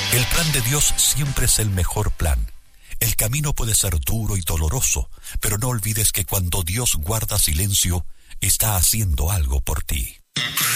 El plan de Dios siempre es el mejor plan. El camino puede ser duro y doloroso, pero no olvides que cuando Dios guarda silencio, está haciendo algo por ti.